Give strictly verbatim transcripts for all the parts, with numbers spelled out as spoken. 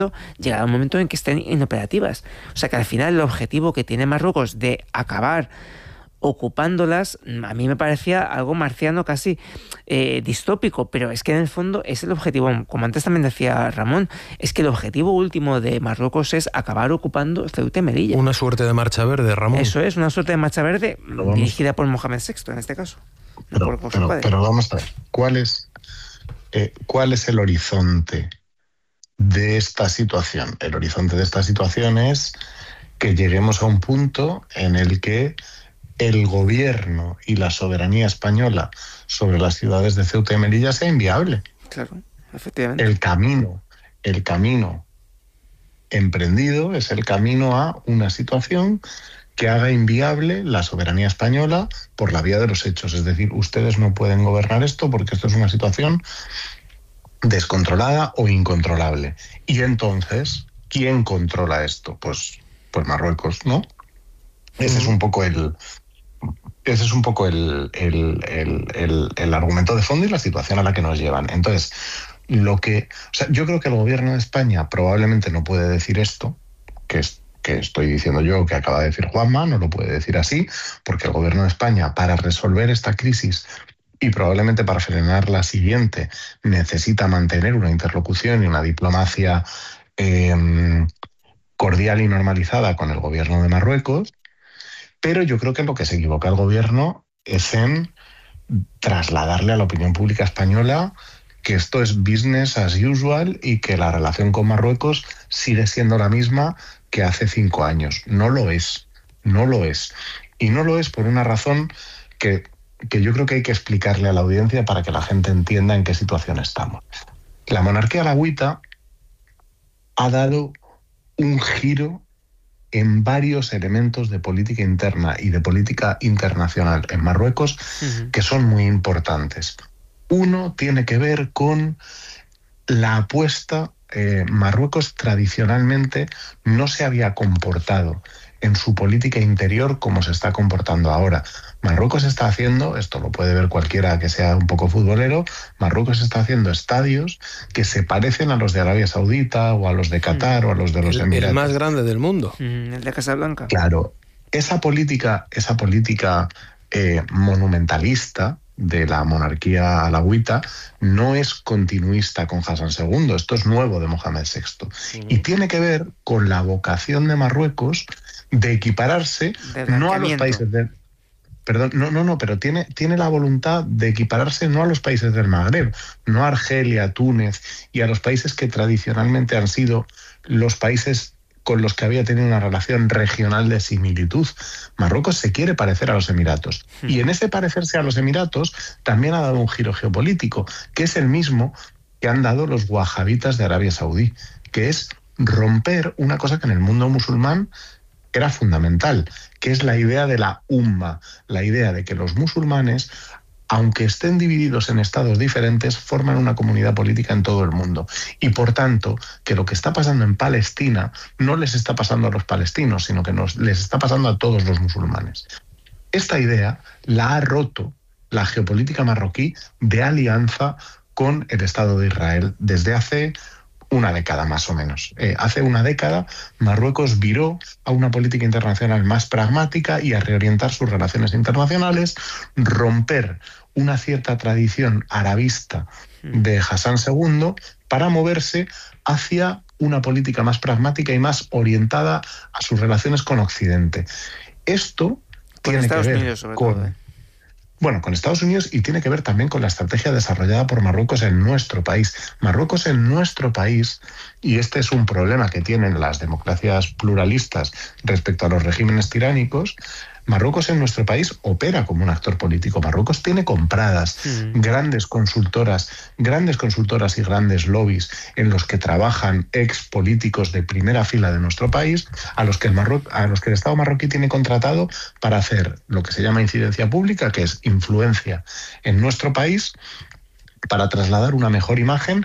llegará un momento en que estén inoperativas. O sea que al final el objetivo que tiene Marruecos de acabar ocupándolas, a mí me parecía algo marciano, casi eh, distópico, pero es que en el fondo es el objetivo, como antes también decía Ramón, es que el objetivo último de Marruecos es acabar ocupando Ceuta y Melilla. Una suerte de marcha verde, Ramón. Eso es, una suerte de marcha verde dirigida por Mohamed sexto en este caso. Pero, por, por pero, pero vamos a ver, ¿cuál es, eh, ¿cuál es el horizonte de esta situación? El horizonte de esta situación es que lleguemos a un punto en el que el gobierno y la soberanía española sobre las ciudades de Ceuta y Melilla sea inviable. Claro, efectivamente. El camino, el camino emprendido es el camino a una situación que haga inviable la soberanía española por la vía de los hechos. Es decir, ustedes no pueden gobernar esto porque esto es una situación descontrolada o incontrolable. Y entonces, ¿quién controla esto? Pues, pues Marruecos, ¿no? Ese es un poco el... Ese es un poco el, el, el, el, el argumento de fondo y la situación a la que nos llevan. Entonces, lo que, o sea, yo creo que el gobierno de España probablemente no puede decir esto, que, es, que estoy diciendo yo, que acaba de decir Juanma, no lo puede decir así, porque el gobierno de España, para resolver esta crisis y probablemente para frenar la siguiente, necesita mantener una interlocución y una diplomacia eh, cordial y normalizada con el gobierno de Marruecos. Pero yo creo que lo que se equivoca el gobierno es en trasladarle a la opinión pública española que esto es business as usual y que la relación con Marruecos sigue siendo la misma que hace cinco años. No lo es, no lo es. Y no lo es por una razón que, que yo creo que hay que explicarle a la audiencia para que la gente entienda en qué situación estamos. La monarquía alauita ha dado un giro en varios elementos de política interna y de política internacional en Marruecos uh-huh. que son muy importantes. Uno tiene que ver con la apuesta. Eh, Marruecos tradicionalmente no se había comportado en su política interior como se está comportando ahora. Marruecos está haciendo, esto lo puede ver cualquiera que sea un poco futbolero, Marruecos está haciendo estadios que se parecen a los de Arabia Saudita o a los de Qatar mm. o a los de los el, Emiratos. El más grande del mundo. Mm, el de Casablanca. Claro. Esa política, esa política eh, monumentalista de la monarquía alauita no es continuista con Hassan segundo, esto es nuevo de Mohamed sexto. Mm. Y tiene que ver con la vocación de Marruecos de equipararse no a los países del... Perdón, no, no, no, pero tiene, tiene la voluntad de equipararse no a los países del Magreb, no a Argelia, Túnez y a los países que tradicionalmente han sido los países con los que había tenido una relación regional de similitud. Marruecos se quiere parecer a los Emiratos. Y en ese parecerse a los Emiratos también ha dado un giro geopolítico, que es el mismo que han dado los wahabitas de Arabia Saudí, que es romper una cosa que en el mundo musulmán era fundamental, que es la idea de la umma, la idea de que los musulmanes, aunque estén divididos en estados diferentes, forman una comunidad política en todo el mundo. Y por tanto, que lo que está pasando en Palestina no les está pasando a los palestinos, sino que nos, les está pasando a todos los musulmanes. Esta idea la ha roto la geopolítica marroquí de alianza con el Estado de Israel desde hace una década más o menos. Eh, hace una década Marruecos viró a una política internacional más pragmática y a reorientar sus relaciones internacionales, romper una cierta tradición arabista de Hassan segundo para moverse hacia una política más pragmática y más orientada a sus relaciones con Occidente. Esto con tiene Estados que ver Unidos, sobre con... todo, ¿eh? Bueno, con Estados Unidos, y tiene que ver también con la estrategia desarrollada por Marruecos en nuestro país. Marruecos en nuestro país, y este es un problema que tienen las democracias pluralistas respecto a los regímenes tiránicos, Marruecos en nuestro país opera como un actor político. Marruecos tiene compradas mm. grandes consultoras, grandes consultoras y grandes lobbies en los que trabajan ex políticos de primera fila de nuestro país, a los que el Marro- a los que el Estado marroquí tiene contratado para hacer lo que se llama incidencia pública, que es influencia en nuestro país, para trasladar una mejor imagen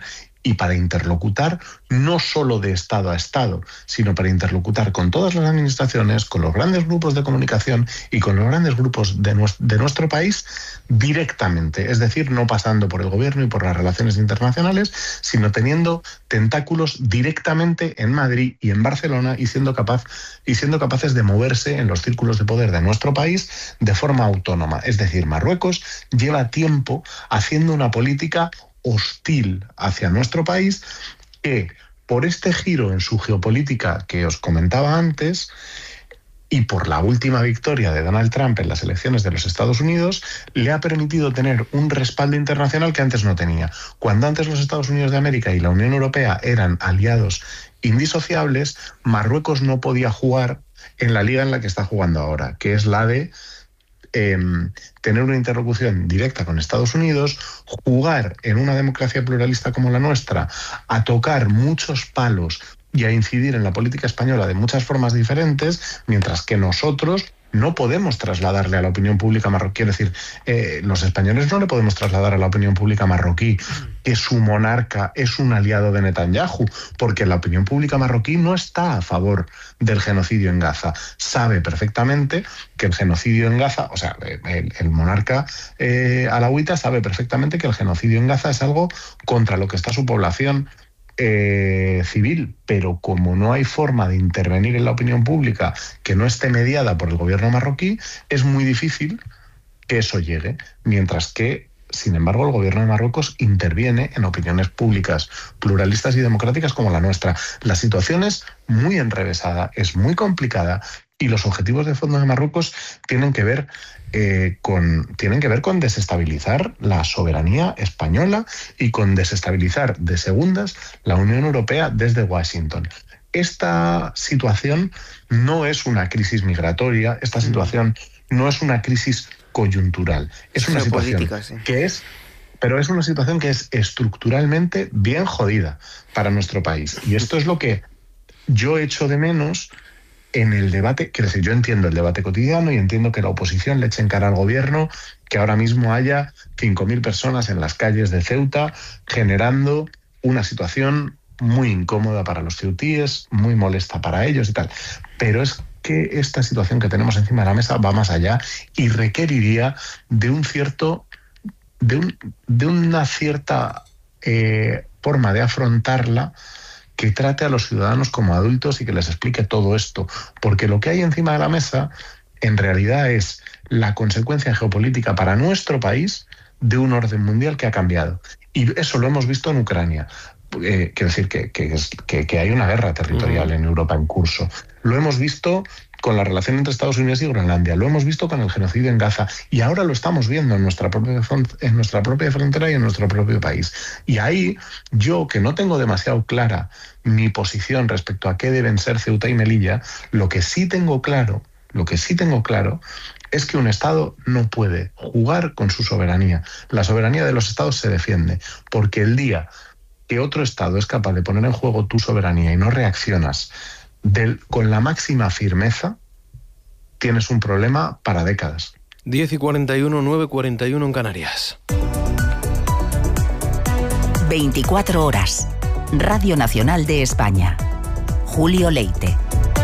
y para interlocutar no solo de Estado a Estado, sino para interlocutar con todas las administraciones, con los grandes grupos de comunicación y con los grandes grupos de nuestro, de nuestro país directamente, es decir, no pasando por el gobierno y por las relaciones internacionales, sino teniendo tentáculos directamente en Madrid y en Barcelona y siendo capaz y siendo capaces de moverse en los círculos de poder de nuestro país de forma autónoma. Es decir, Marruecos lleva tiempo haciendo una política hostil hacia nuestro país que, por este giro en su geopolítica que os comentaba antes, y por la última victoria de Donald Trump en las elecciones de los Estados Unidos, le ha permitido tener un respaldo internacional que antes no tenía. Cuando antes los Estados Unidos de América y la Unión Europea eran aliados indisociables, Marruecos no podía jugar en la liga en la que está jugando ahora, que es la de eh, tener una interlocución directa con Estados Unidos, jugar en una democracia pluralista como la nuestra, a tocar muchos palos y a incidir en la política española de muchas formas diferentes, mientras que nosotros no podemos trasladarle a la opinión pública marroquí, es decir, eh, los españoles no le podemos trasladar a la opinión pública marroquí que su monarca es un aliado de Netanyahu, porque la opinión pública marroquí no está a favor del genocidio en Gaza. Sabe perfectamente que el genocidio en Gaza, o sea, el, el monarca eh, alauita sabe perfectamente que el genocidio en Gaza es algo contra lo que está su población Eh, civil, pero como no hay forma de intervenir en la opinión pública que no esté mediada por el gobierno marroquí, es muy difícil que eso llegue, mientras que, sin embargo, el gobierno de Marruecos interviene en opiniones públicas pluralistas y democráticas como la nuestra. La situación es muy enrevesada, es muy complicada, y los objetivos de fondo de Marruecos tienen que ver eh, con tienen que ver con desestabilizar la soberanía española y con desestabilizar de segundas la Unión Europea desde Washington. Esta situación no es una crisis migratoria, esta situación no es una crisis coyuntural, es una situación sí. que es pero es una situación que es estructuralmente bien jodida para nuestro país. Y esto es lo que yo echo de menos en el debate. Quiero decir, yo entiendo el debate cotidiano y entiendo que la oposición le eche en cara al gobierno que ahora mismo haya cinco mil personas en las calles de Ceuta generando una situación muy incómoda para los ceutíes, muy molesta para ellos y tal. Pero es que esta situación que tenemos encima de la mesa va más allá y requeriría de un cierto, de, un, de una cierta eh, forma de afrontarla que trate a los ciudadanos como adultos y que les explique todo esto, porque lo que hay encima de la mesa en realidad es la consecuencia geopolítica para nuestro país de un orden mundial que ha cambiado. Y eso lo hemos visto en Ucrania. Eh, quiero decir que, que, que, que hay una guerra territorial en Europa en curso. Lo hemos visto con la relación entre Estados Unidos y Groenlandia, lo hemos visto con el genocidio en Gaza y ahora lo estamos viendo en nuestra propia, en nuestra propia frontera y en nuestro propio país. Y ahí yo, que no tengo demasiado clara mi posición respecto a qué deben ser Ceuta y Melilla, lo que sí tengo claro, lo que sí tengo claro es que un Estado no puede jugar con su soberanía. La soberanía de los Estados se defiende, porque el día que otro Estado es capaz de poner en juego tu soberanía y no reaccionas del, con la máxima firmeza, tienes un problema para décadas. diez y cuarenta y uno, nueve y cuarenta y uno en Canarias. veinticuatro horas. Radio Nacional de España. Julio Leite.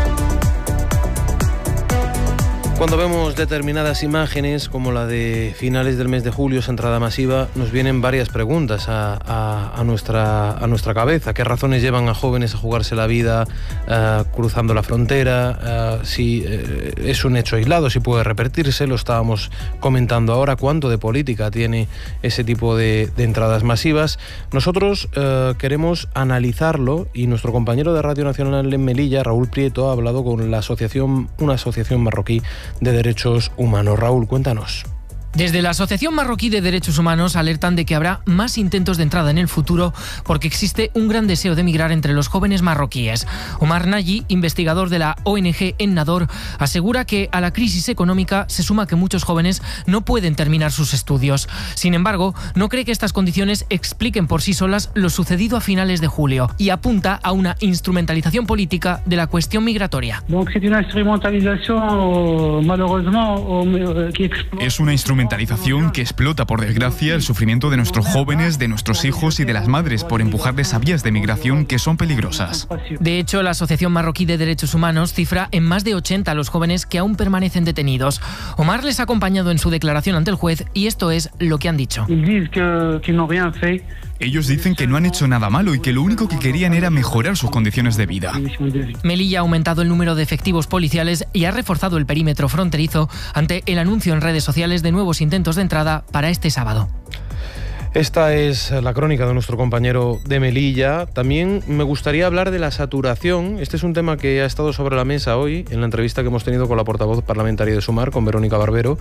Cuando vemos determinadas imágenes, como la de finales del mes de julio, esa entrada masiva, nos vienen varias preguntas a, a, a, nuestra, a nuestra cabeza. ¿Qué razones llevan a jóvenes a jugarse la vida uh, cruzando la frontera? Uh, si uh, es un hecho aislado, si puede repetirse, lo estábamos comentando ahora. ¿Cuánto de política tiene ese tipo de, de entradas masivas? Nosotros uh, queremos analizarlo y nuestro compañero de Radio Nacional en Melilla, Raúl Prieto, ha hablado con la asociación, una asociación marroquí de derechos humanos. Raúl, cuéntanos. Desde la Asociación Marroquí de Derechos Humanos alertan de que habrá más intentos de entrada en el futuro porque existe un gran deseo de emigrar entre los jóvenes marroquíes. Omar Nagy, investigador de la O N G Ennador, asegura que a la crisis económica se suma que muchos jóvenes no pueden terminar sus estudios. Sin embargo, no cree que estas condiciones expliquen por sí solas lo sucedido a finales de julio y apunta a una instrumentalización política de la cuestión migratoria. Es una instrumentalización instrumentalización que explota, por desgracia, el sufrimiento de nuestros jóvenes, de nuestros hijos y de las madres por empujarles a vías de migración que son peligrosas. De hecho, la Asociación Marroquí de Derechos Humanos cifra en más de ochenta a los jóvenes que aún permanecen detenidos. Omar les ha acompañado en su declaración ante el juez y esto es lo que han dicho. Ellos dicen que no han hecho nada malo y que lo único que querían era mejorar sus condiciones de vida. Melilla ha aumentado el número de efectivos policiales y ha reforzado el perímetro fronterizo ante el anuncio en redes sociales de nuevos intentos de entrada para este sábado. Esta es la crónica de nuestro compañero de Melilla. También me gustaría hablar de la saturación. Este es un tema que ha estado sobre la mesa hoy en la entrevista que hemos tenido con la portavoz parlamentaria de Sumar, con Verónica Barbero.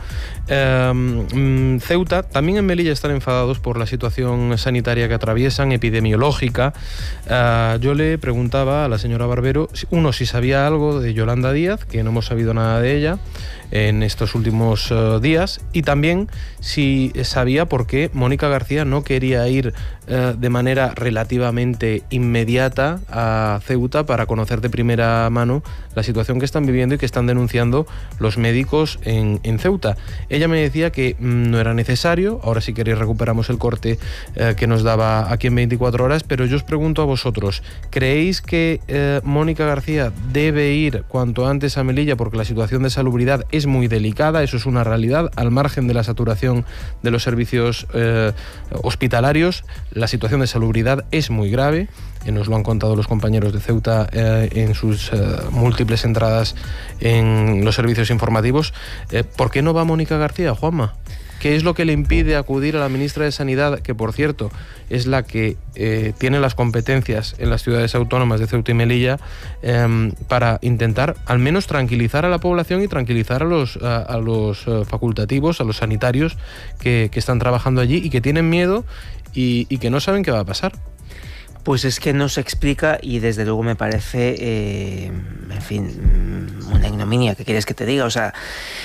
Eh, Ceuta, también en Melilla están enfadados por la situación sanitaria que atraviesan, epidemiológica. Eh, yo le preguntaba a la señora Barbero, uno, si sabía algo de Yolanda Díaz, que no hemos sabido nada de ella en estos últimos uh, días, y también si sabía por qué Mónica García no quería ir uh, de manera relativamente inmediata a Ceuta para conocer de primera mano la situación que están viviendo y que están denunciando los médicos en, en Ceuta. Ella me decía que mm, no era necesario. Ahora, si queréis, recuperamos el corte uh, que nos daba aquí en veinticuatro horas, pero yo os pregunto a vosotros, ¿creéis que uh, Mónica García debe ir cuanto antes a Melilla porque la situación de salubridad es muy delicada? Eso es una realidad. Al margen de la saturación de los servicios eh, hospitalarios, la situación de salubridad es muy grave. Eh, nos lo han contado los compañeros de Ceuta eh, en sus eh, múltiples entradas en los servicios informativos. Eh, ¿Por qué no va Mónica García, Juanma? ¿Qué es lo que le impide acudir a la ministra de Sanidad, que por cierto es la que eh, tiene las competencias en las ciudades autónomas de Ceuta y Melilla, eh, para intentar al menos tranquilizar a la población y tranquilizar a los, a, a los facultativos, a los sanitarios que, que están trabajando allí y que tienen miedo y, y que no saben qué va a pasar? Pues es que no se explica y desde luego me parece, eh, en fin, una ignominia, ¿qué quieres que te diga? O sea,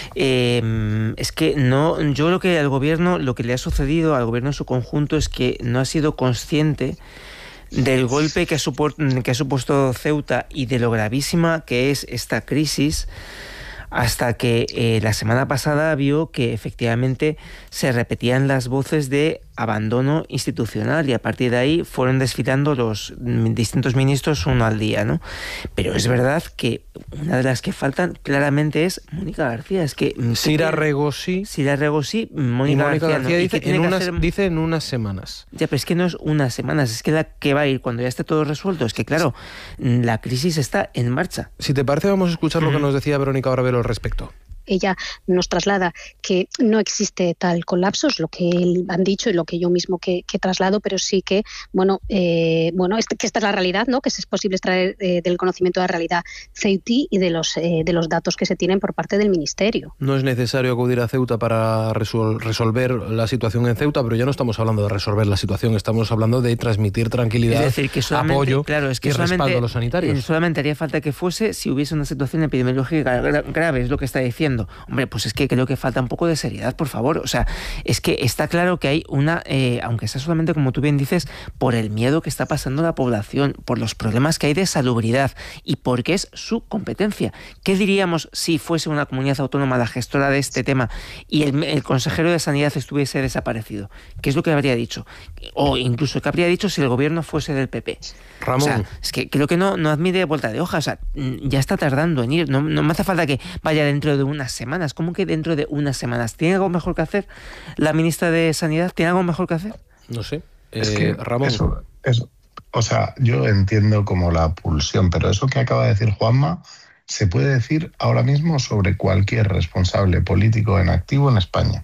eh, es que no, yo creo que al gobierno, lo que le ha sucedido al gobierno en su conjunto es que no ha sido consciente del golpe que ha, supu- que ha supuesto Ceuta y de lo gravísima que es esta crisis, hasta que eh, la semana pasada vio que efectivamente se repetían las voces de abandono institucional y a partir de ahí fueron desfilando los distintos ministros uno al día, ¿no? Pero es verdad que una de las que faltan claramente es Mónica García. Es que Sira Regosí. Sira Regosí, Mónica, Mónica García, García no. dice, ¿Y en unas, hacer... dice en unas semanas. Ya, pero es que no es unas semanas, es que la que va a ir cuando ya esté todo resuelto. Es que claro, la crisis está en marcha. Si te parece, vamos a escuchar lo que nos decía Verónica Barbero al respecto. Ella nos traslada que no existe tal colapso, es lo que han dicho y lo que yo mismo que, que traslado, pero sí que, bueno, eh, bueno este, que esta es la realidad, ¿no? Que es posible extraer eh, del conocimiento de la realidad ceutí y de los, eh, de los datos que se tienen por parte del Ministerio. No es necesario acudir a Ceuta para resol- resolver la situación en Ceuta, pero ya no estamos hablando de resolver la situación, estamos hablando de transmitir tranquilidad, es decir, que apoyo claro, es que y respaldo a los sanitarios. Solamente haría falta que fuese si hubiese una situación epidemiológica gra- grave, es lo que está diciendo. Hombre, pues es que creo que falta un poco de seriedad, por favor. O sea, es que está claro que hay una, eh, aunque sea solamente, como tú bien dices, por el miedo que está pasando la población, por los problemas que hay de salubridad y porque es su competencia. ¿Qué diríamos si fuese una comunidad autónoma la gestora de este tema y el, el consejero de Sanidad estuviese desaparecido? ¿Qué es lo que habría dicho? O incluso, ¿qué habría dicho si el gobierno fuese del P P? Ramón. O sea, es que creo que no, no admite vuelta de hoja. O sea, ya está tardando en ir. No, no me hace falta que vaya dentro de unas semanas. ¿Cómo que dentro de unas semanas? ¿Tiene algo mejor que hacer la ministra de Sanidad? ¿Tiene algo mejor que hacer? No sé. Eh, es que Ramón. Eso, eso, o sea, yo entiendo como la pulsión, pero eso que acaba de decir Juanma se puede decir ahora mismo sobre cualquier responsable político en activo en España.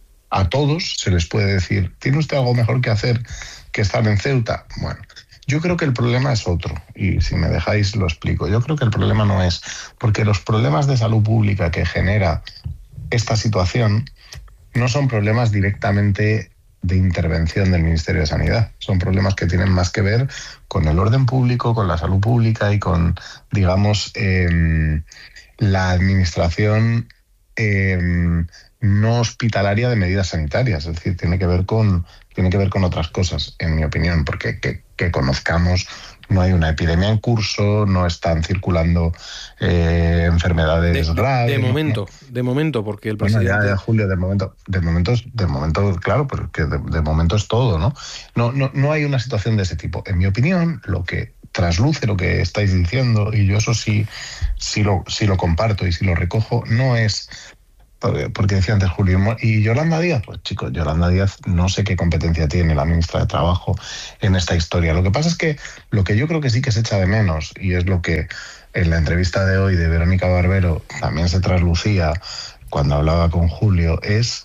A todos se les puede decir, ¿tiene usted algo mejor que hacer que estar en Ceuta? Bueno, yo creo que el problema es otro, y si me dejáis lo explico. Yo creo que el problema no es, porque los problemas de salud pública que genera esta situación no son problemas directamente de intervención del Ministerio de Sanidad, son problemas que tienen más que ver con el orden público, con la salud pública y con, digamos, eh, la administración eh, no hospitalaria de medidas sanitarias. Es decir, tiene que ver con, tiene que ver con otras cosas, en mi opinión, porque que, que conozcamos no hay una epidemia en curso, no están circulando eh, enfermedades de, graves. De, de momento, no. de momento, porque el presidente... Bueno, ya, ya, Julio, de momento, de momento, de momento, claro, porque de, de momento es todo, ¿no? No, no, no hay una situación de ese tipo. En mi opinión, lo que trasluce lo que estáis diciendo, y yo eso sí, sí lo, sí lo comparto y sí lo recojo, no es... Porque decía antes Julio, ¿y Yolanda Díaz? Pues chicos, Yolanda Díaz no sé qué competencia tiene la ministra de Trabajo en esta historia. Lo que pasa es que lo que yo creo que sí que se echa de menos, y es lo que en la entrevista de hoy de Verónica Barbero también se traslucía cuando hablaba con Julio, es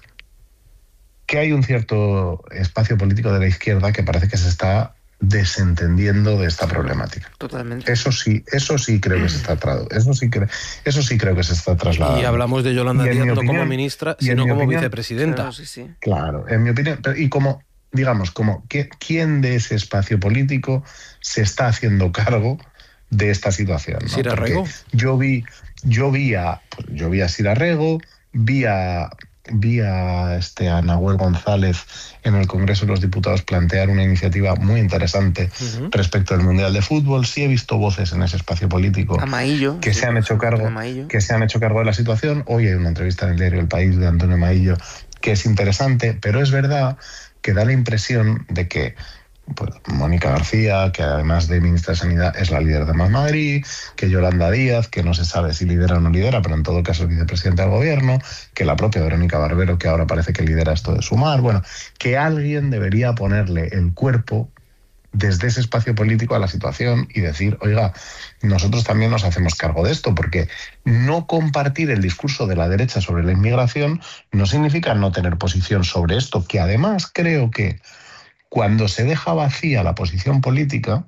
que hay un cierto espacio político de la izquierda que parece que se está desentendiendo de esta problemática. Totalmente. Eso sí, eso sí creo que se está trasladando. Eso sí creo, eso sí creo que se está trasladando. Y hablamos de Yolanda Díaz no como ministra, sino como opinión, vicepresidenta. Claro, sí, sí. Claro, en mi opinión, y como, digamos, como ¿quién de ese espacio político se está haciendo cargo de esta situación? ¿no? Sira Rego. Yo vi, yo vi a, yo vi a Sira Rego, vi a Vi a, este, a Nahuel González en el Congreso de los Diputados plantear una iniciativa muy interesante uh-huh. respecto al Mundial de Fútbol. Sí he visto voces en ese espacio político Amaillo, que, sí, se han hecho cargo, que se han hecho cargo de la situación. Hoy hay una entrevista en el diario El País de Antonio Amaillo que es interesante, pero es verdad que da la impresión de que pues, Mónica García, que además de ministra de Sanidad es la líder de Más Madrid, que Yolanda Díaz, que no se sabe si lidera o no lidera, pero en todo caso es vicepresidenta del gobierno, que la propia Verónica Barbero, que ahora parece que lidera esto de Sumar, bueno, que alguien debería ponerle el cuerpo desde ese espacio político a la situación y decir, oiga, nosotros también nos hacemos cargo de esto, porque no compartir el discurso de la derecha sobre la inmigración no significa no tener posición sobre esto, que además creo que cuando se deja vacía la posición política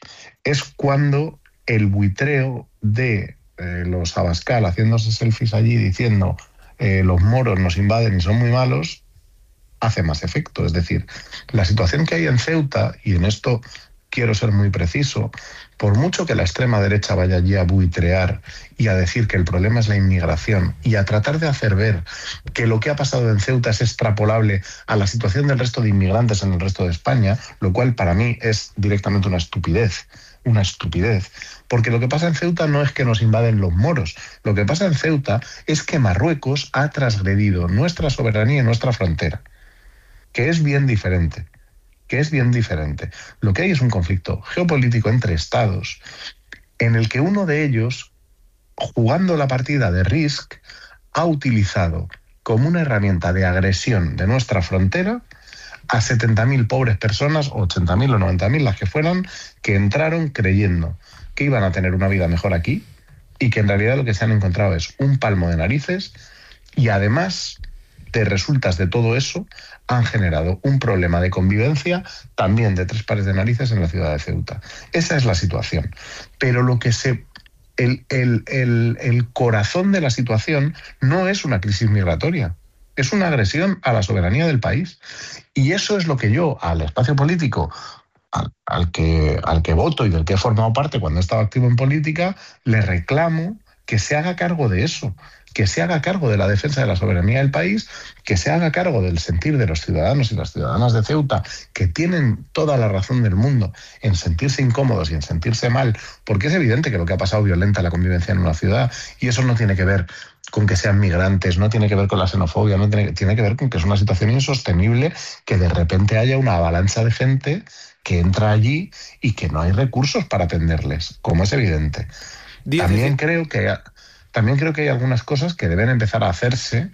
es cuando el buitreo de eh, los Abascal haciéndose selfies allí diciendo eh, los moros nos invaden y son muy malos, hace más efecto. Es decir, la situación que hay en Ceuta, y en esto quiero ser muy preciso, por mucho que la extrema derecha vaya allí a buitrear y a decir que el problema es la inmigración y a tratar de hacer ver que lo que ha pasado en Ceuta es extrapolable a la situación del resto de inmigrantes en el resto de España, lo cual para mí es directamente una estupidez, una estupidez. Porque lo que pasa en Ceuta no es que nos invaden los moros, lo que pasa en Ceuta es que Marruecos ha transgredido nuestra soberanía y nuestra frontera, que es bien diferente. que es bien diferente. Lo que hay es un conflicto geopolítico entre estados en el que uno de ellos, jugando la partida de Risk, ha utilizado como una herramienta de agresión de nuestra frontera a setenta mil pobres personas, o ochenta mil o noventa mil, las que fueran, que entraron creyendo que iban a tener una vida mejor aquí y que en realidad lo que se han encontrado es un palmo de narices y además de resultas de todo eso han generado un problema de convivencia también de tres pares de narices en la ciudad de Ceuta. Esa es la situación. Pero lo que se... El, el, el, el corazón de la situación no es una crisis migratoria, es una agresión a la soberanía del país. Y eso es lo que yo, al espacio político al, al, que, al que voto y del que he formado parte cuando he estado activo en política, le reclamo que se haga cargo de eso, que se haga cargo de la defensa de la soberanía del país, que se haga cargo del sentir de los ciudadanos y las ciudadanas de Ceuta, que tienen toda la razón del mundo en sentirse incómodos y en sentirse mal, porque es evidente que lo que ha pasado violenta la convivencia en una ciudad, y eso no tiene que ver con que sean migrantes, no tiene que ver con la xenofobia, no tiene, tiene que ver con que es una situación insostenible, que de repente haya una avalancha de gente que entra allí y que no hay recursos para atenderles, como es evidente. También creo que... También creo que hay algunas cosas que deben empezar a hacerse,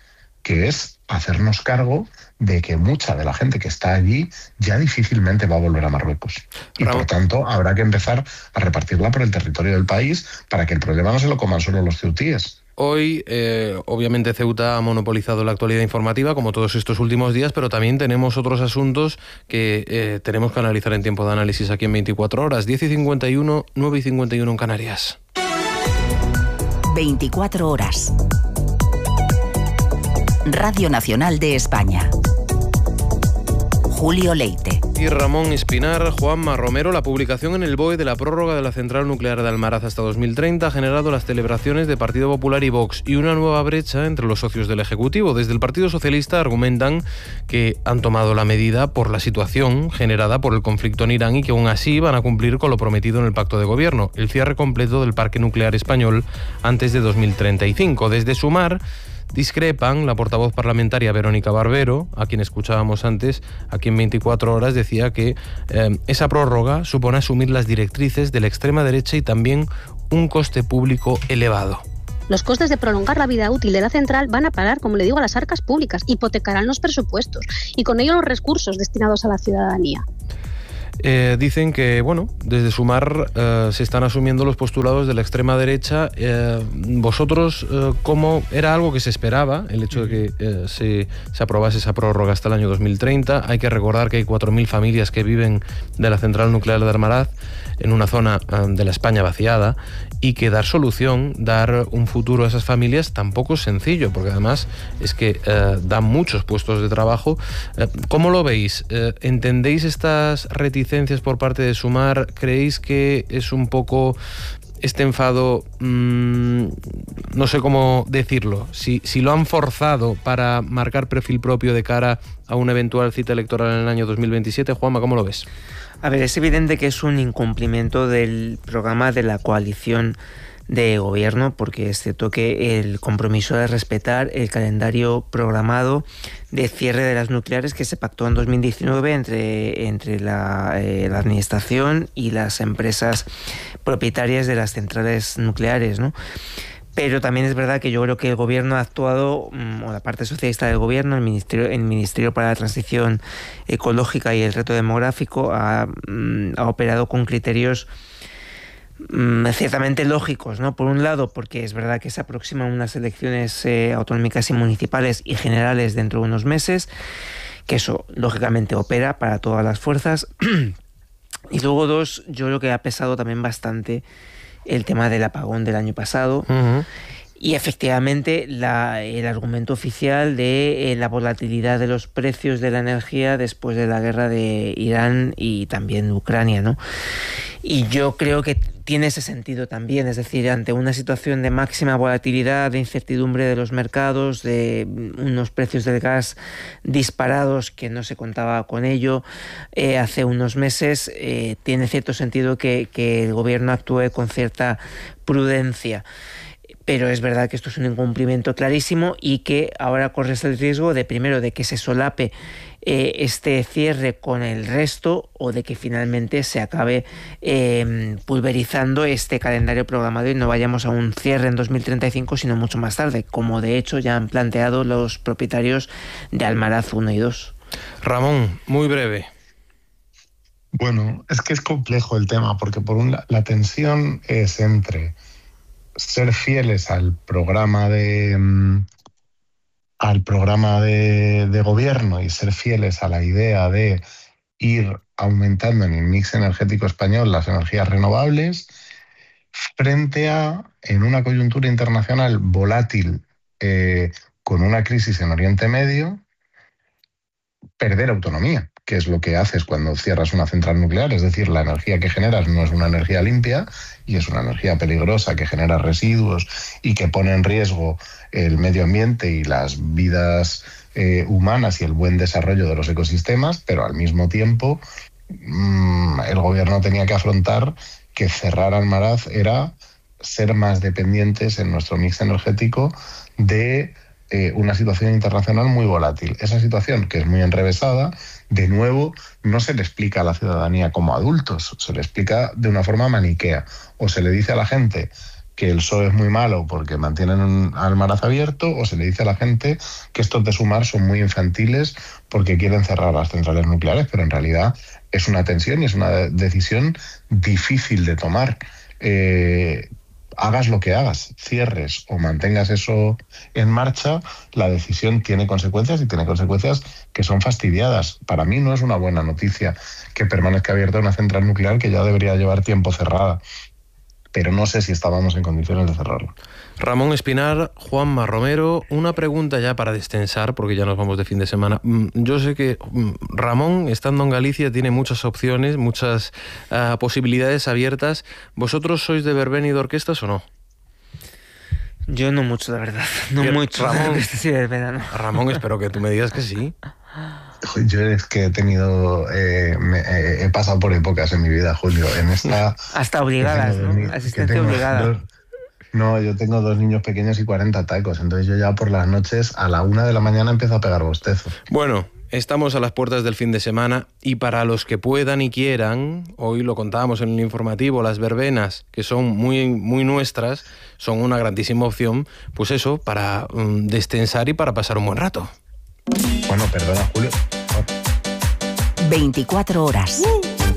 que es hacernos cargo de que mucha de la gente que está allí ya difícilmente va a volver a Marruecos. Y por tanto habrá que empezar a repartirla por el territorio del país para que el problema no se lo coman solo los ceutíes. Hoy, eh, obviamente, Ceuta ha monopolizado la actualidad informativa, como todos estos últimos días, pero también tenemos otros asuntos que eh, tenemos que analizar en tiempo de análisis aquí en veinticuatro horas. diez y cincuenta y uno, nueve y cincuenta y uno en Canarias. veinticuatro horas. Radio Nacional de España. Julio Leite. Y Ramón Espinar, Juanma Romero, la publicación en el B O E de la prórroga de la central nuclear de Almaraz hasta dos mil treinta ha generado las celebraciones de Partido Popular y Vox y una nueva brecha entre los socios del Ejecutivo. Desde el Partido Socialista argumentan que han tomado la medida por la situación generada por el conflicto en Irán y que aún así van a cumplir con lo prometido en el pacto de gobierno, el cierre completo del parque nuclear español antes de dos mil treinta y cinco. Desde Sumar discrepan. La portavoz parlamentaria Verónica Barbero, a quien escuchábamos antes, aquí en veinticuatro horas, decía que eh, esa prórroga supone asumir las directrices de la extrema derecha y también un coste público elevado. Los costes de prolongar la vida útil de la central van a parar, como le digo, a las arcas públicas, hipotecarán los presupuestos y con ello los recursos destinados a la ciudadanía. Eh, dicen que, bueno, desde Sumar eh, se están asumiendo los postulados de la extrema derecha. Eh, vosotros, eh, ¿cómo era algo que se esperaba, el hecho de que eh, se, se aprobase esa prórroga hasta el año dos mil treinta? Hay que recordar que hay cuatro mil familias que viven de la central nuclear de Almaraz en una zona eh, de la España vaciada, y que dar solución, dar un futuro a esas familias tampoco es sencillo, porque además es que eh, dan muchos puestos de trabajo. Eh, ¿Cómo lo veis? Eh, ¿Entendéis estas reticencias por parte de Sumar? ¿Creéis que es un poco este enfado, mmm, no sé cómo decirlo, si, si lo han forzado para marcar perfil propio de cara a una eventual cita electoral en el año dos mil veintisiete? Juanma, ¿cómo lo ves? A ver, es evidente que es un incumplimiento del programa de la coalición de gobierno, porque es cierto que el compromiso de respetar el calendario programado de cierre de las nucleares que se pactó en dos mil diecinueve entre, entre la, eh, la administración y las empresas propietarias de las centrales nucleares, ¿no? Pero también es verdad que yo creo que el gobierno ha actuado, o la parte socialista del gobierno, el Ministerio, el Ministerio para la Transición Ecológica y el Reto Demográfico, ha, ha operado con criterios mmm, ciertamente lógicos, ¿no? Por un lado, porque es verdad que se aproximan unas elecciones eh, autonómicas y municipales y generales dentro de unos meses, que eso lógicamente opera para todas las fuerzas. Y luego dos, yo creo que ha pesado también bastante el tema del apagón del año pasado. Uh-huh. Y efectivamente la, el argumento oficial de eh, la volatilidad de los precios de la energía después de la guerra de Irán y también de Ucrania, ¿no? Y yo creo que tiene ese sentido también, es decir, ante una situación de máxima volatilidad, de incertidumbre de los mercados, de unos precios del gas disparados que no se contaba con ello eh, hace unos meses, eh, tiene cierto sentido que, que el gobierno actúe con cierta prudencia. Pero es verdad que esto es un incumplimiento clarísimo y que ahora corres el riesgo de, primero, de que se solape eh, este cierre con el resto, o de que finalmente se acabe eh, pulverizando este calendario programado y no vayamos a un cierre en dos mil treinta y cinco, sino mucho más tarde, como de hecho ya han planteado los propietarios de Almaraz uno y dos. Ramón, muy breve. Bueno, es que es complejo el tema, porque por un lado la tensión es entre ser fieles al programa de al programa de, de gobierno y ser fieles a la idea de ir aumentando en el mix energético español las energías renovables, frente a, en una coyuntura internacional volátil, eh, con una crisis en Oriente Medio, perder autonomía, que es lo que haces cuando cierras una central nuclear. Es decir, la energía que generas no es una energía limpia y es una energía peligrosa que genera residuos y que pone en riesgo el medio ambiente y las vidas eh, humanas y el buen desarrollo de los ecosistemas, pero al mismo tiempo mmm, el gobierno tenía que afrontar que cerrar Almaraz era ser más dependientes en nuestro mix energético de Eh, una situación internacional muy volátil. Esa situación, que es muy enrevesada, de nuevo, no se le explica a la ciudadanía como adultos, se le explica de una forma maniquea. O se le dice a la gente que el P S O E es muy malo porque mantienen un Almaraz abierto, o se le dice a la gente que estos de Sumar son muy infantiles porque quieren cerrar las centrales nucleares, pero en realidad es una tensión y es una decisión difícil de tomar. Eh, hagas lo que hagas, cierres o mantengas eso en marcha, la decisión tiene consecuencias y tiene consecuencias que son fastidiadas. Para mí no es una buena noticia que permanezca abierta una central nuclear que ya debería llevar tiempo cerrada. pero no sé si estábamos en condiciones de cerrarlo. Ramón Espinar, Juanma Romero, una pregunta ya para destensar, porque ya nos vamos de fin de semana. Yo sé que Ramón, estando en Galicia, tiene muchas opciones, muchas uh, posibilidades abiertas. ¿Vosotros sois de verbena y de orquestas o no? Yo no mucho, la verdad. No Bien, mucho. Ramón, Sí, verbena, no. Ramón, espero que tú me digas que sí. Yo es que he tenido, eh, me, eh, he pasado por épocas en mi vida, Julio. En esta hasta obligadas, ¿no? Ni, Asistencia obligada. Dos, no, yo tengo dos niños pequeños y cuarenta tacos, entonces yo ya por las noches a la una de la mañana empiezo a pegar bostezos. Bueno, estamos a las puertas del fin de semana y para los que puedan y quieran, hoy lo contábamos en el informativo, las verbenas, que son muy, muy nuestras, son una grandísima opción, pues eso, para um, destensar y para pasar un buen rato. Bueno, perdona, Julio. veinticuatro horas. Uh.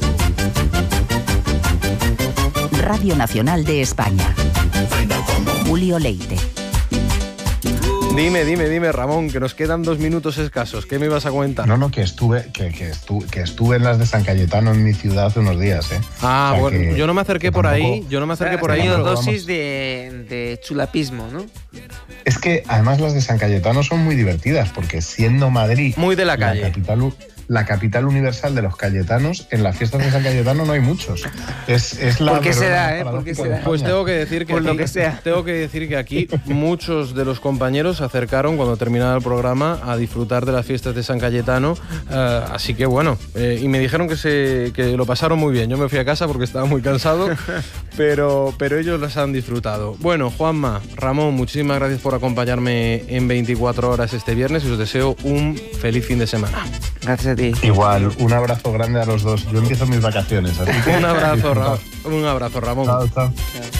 Radio Nacional de España. Julio Leite. Dime, dime, dime, Ramón, que nos quedan dos minutos escasos. ¿Qué me ibas a comentar? No, no, que estuve, que, que estuve, que estuve en las de San Cayetano en mi ciudad hace unos días, ¿eh? Ah, o sea, bueno, que, yo no me acerqué por tampoco, ahí, yo no me acerqué o sea, por ahí. Pero Pero dosis de, de chulapismo, ¿no? Es que además las de San Cayetano son muy divertidas, porque siendo Madrid muy de la calle, la capital, la capital universal de los cayetanos, en las fiestas de San Cayetano no hay muchos. Es, es la ¿Por qué será, eh? ¿Por qué será? Pues tengo que decir que Por aquí, lo que sea. tengo que decir que aquí muchos de los compañeros se acercaron cuando terminaba el programa a disfrutar de las fiestas de San Cayetano, uh, así que bueno, eh, y me dijeron que se que lo pasaron muy bien. Yo me fui a casa porque estaba muy cansado, pero pero ellos las han disfrutado. Bueno, Juanma, Ramón, muchísimas gracias por acompañarme en veinticuatro horas este viernes y os deseo un feliz fin de semana. Gracias a ti. Igual, un abrazo grande a los dos. Yo empiezo mis vacaciones. Así que... un abrazo, Ra- un abrazo, Ramón. Chao, chao.